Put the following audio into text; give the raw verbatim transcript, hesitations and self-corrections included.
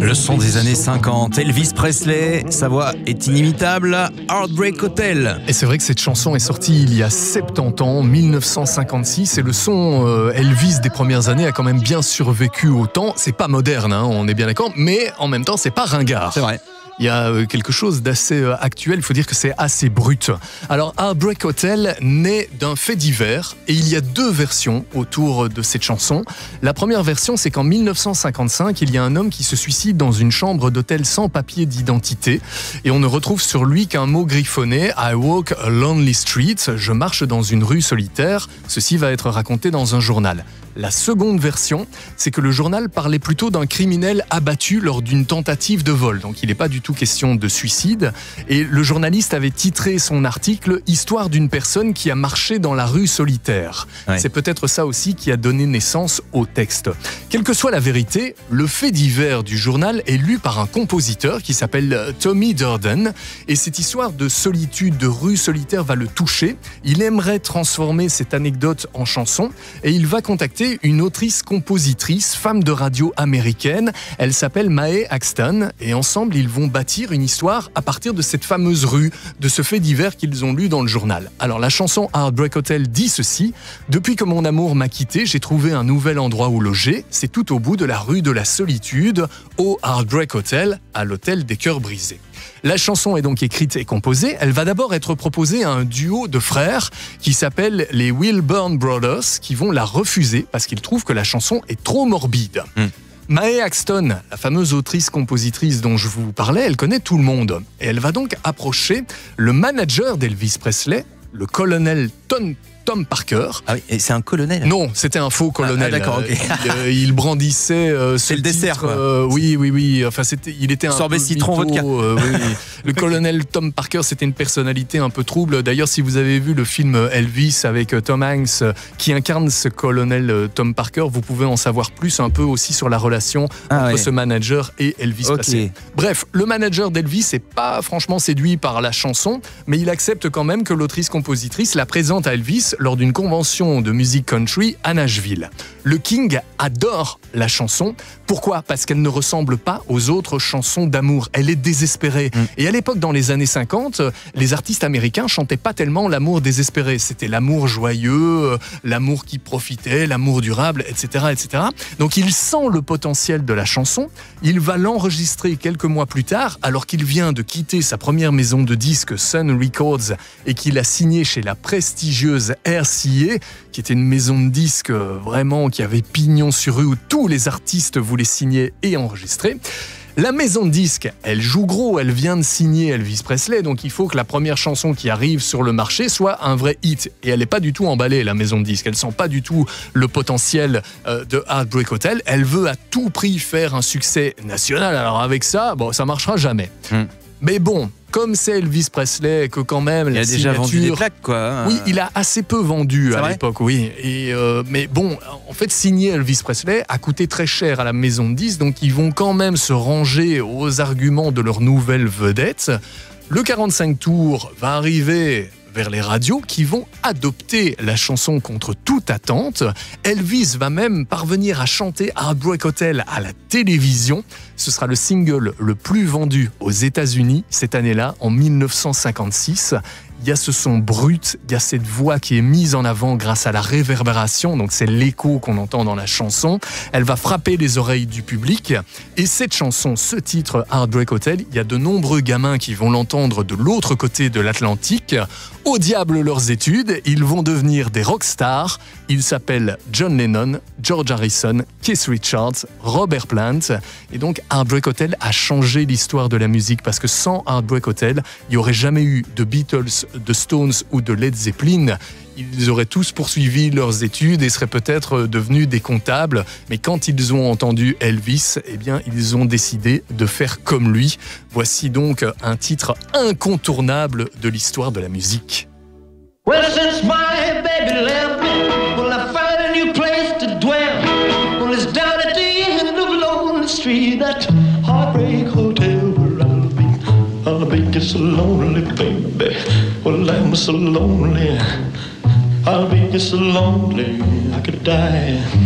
Le son des années cinquante, Elvis Presley, sa voix est inimitable, Heartbreak Hotel. Et c'est vrai que cette chanson est sortie il y a soixante-dix ans, mille neuf cent cinquante-six, et le son euh, Elvis des premières années a quand même bien survécu au temps. C'est pas moderne, hein, on est bien d'accord, mais en même temps, c'est pas ringard. C'est vrai. Il y a quelque chose d'assez actuel, il faut dire que c'est assez brut. Alors, Heartbreak Hotel naît d'un fait divers, et il y a deux versions autour de cette chanson. La première version, c'est qu'en mille neuf cent cinquante-cinq, il y a un homme qui se suicide dans une chambre d'hôtel sans papier d'identité, et on ne retrouve sur lui qu'un mot griffonné, « I walk a lonely street », je marche dans une rue solitaire. Ceci va être raconté dans un journal. La seconde version, c'est que le journal parlait plutôt d'un criminel abattu lors d'une tentative de vol. Donc il n'est pas du tout question de suicide. Et le journaliste avait titré son article « Histoire d'une personne qui a marché dans la rue solitaire ». Ouais. C'est peut-être ça aussi qui a donné naissance au texte. Quelle que soit la vérité, le fait divers du journal est lu par un compositeur qui s'appelle Tommy Durden. Et cette histoire de solitude, de rue solitaire va le toucher. Il aimerait transformer cette anecdote en chanson et il va contacter une autrice-compositrice, femme de radio américaine. Elle s'appelle Mae Axton et ensemble, ils vont bâtir une histoire à partir de cette fameuse rue, de ce fait divers qu'ils ont lu dans le journal. Alors, la chanson Heartbreak Hotel dit ceci: « Depuis que mon amour m'a quitté, j'ai trouvé un nouvel endroit où loger. C'est tout au bout de la rue de la solitude, au Heartbreak Hotel, à l'hôtel des cœurs brisés. » La chanson est donc écrite et composée. Elle va d'abord être proposée à un duo de frères qui s'appelle les Wilburn Brothers, qui vont la refuser parce qu'ils trouvent que la chanson est trop morbide. Mm. Mae Axton, la fameuse autrice-compositrice dont je vous parlais, elle connaît tout le monde. Et elle va donc approcher le manager d'Elvis Presley, le colonel Tom Tom Parker. Ah oui, et c'est un colonel? Non, c'était un faux colonel. Ah, ah, d'accord, okay. il, il brandissait euh, ce c'est le titre, dessert, quoi. Euh, oui, oui, oui. Enfin, c'était, il était un sorbet peu citron mytho, vodka. Euh, oui. Le colonel Tom Parker, c'était une personnalité un peu trouble. D'ailleurs, si vous avez vu le film Elvis avec Tom Hanks, qui incarne ce colonel Tom Parker, vous pouvez en savoir plus un peu aussi sur la relation ah, entre ouais. ce manager et Elvis okay. Presley. Bref, le manager d'Elvis n'est pas franchement séduit par la chanson, mais il accepte quand même que l'autrice-compositrice la présente à Elvis lors d'une convention de musique country à Nashville. Le King adore la chanson. Pourquoi? Parce qu'elle ne ressemble pas aux autres chansons d'amour. Elle est désespérée. Mm. Et à l'époque, dans les années cinquante, les artistes américains chantaient pas tellement l'amour désespéré. C'était l'amour joyeux, l'amour qui profitait, l'amour durable, et cetera, et cetera. Donc il sent le potentiel de la chanson. Il va l'enregistrer quelques mois plus tard, alors qu'il vient de quitter sa première maison de disques, Sun Records, et qu'il a signé chez la prestigieuse R C A, qui était une maison de disques vraiment qui avait pignon sur rue où tous les artistes voulaient signer et enregistrer. La maison de disques, elle joue gros, elle vient de signer Elvis Presley, donc il faut que la première chanson qui arrive sur le marché soit un vrai hit. Et elle n'est pas du tout emballée, la maison de disques. Elle sent pas du tout le potentiel euh, de Heartbreak Hotel. Elle veut à tout prix faire un succès national. Alors avec ça, bon, ça marchera jamais. Mm. Mais bon, comme c'est Elvis Presley, que quand même il la a signature... déjà vendu des plaques, quoi. Oui, il a assez peu vendu c'est à vrai l'époque, oui. Et euh, mais bon, en fait, signer Elvis Presley a coûté très cher à la maison de disques, donc ils vont quand même se ranger aux arguments de leur nouvelle vedette. Le quarante-cinq tours va arriver vers les radios qui vont adopter la chanson contre toute attente. Elvis va même parvenir à chanter Heartbreak Hotel à la télévision. Ce sera le single le plus vendu aux États-Unis cette année-là, en mille neuf cent cinquante-six. Il y a ce son brut, il y a cette voix qui est mise en avant grâce à la réverbération, donc c'est l'écho qu'on entend dans la chanson. Elle va frapper les oreilles du public. Et cette chanson, ce titre Heartbreak Hotel, il y a de nombreux gamins qui vont l'entendre de l'autre côté de l'Atlantique. Au diable leurs études, ils vont devenir des rockstars. Ils s'appellent John Lennon, George Harrison, Keith Richards, Robert Plant. Et donc Heartbreak Hotel a changé l'histoire de la musique parce que sans Heartbreak Hotel, il n'y aurait jamais eu de Beatles, de Stones ou de Led Zeppelin. Ils auraient tous poursuivi leurs études et seraient peut-être devenus des comptables. Mais quand ils ont entendu Elvis, eh bien, ils ont décidé de faire comme lui. Voici donc un titre incontournable de l'histoire de la musique. Well, since my baby left me, well, I found a new place to dwell. Well, it's down at the end of Lonely Street, that Heartbreak Hotel where I'll be. I'll be just so lonely, baby. Well, I'm so lonely. I'll be just so lonely I could die.